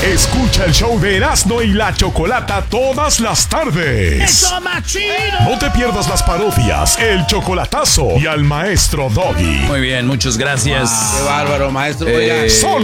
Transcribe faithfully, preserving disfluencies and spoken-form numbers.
Escucha el show de Erasmo y la Chocolata todas las tardes. ¡Eso más chido! No te pierdas las parodias, el chocolatazo y al maestro Doggy. Muy bien, muchas gracias. Qué bárbaro, maestro. Eh, Oiga. Solo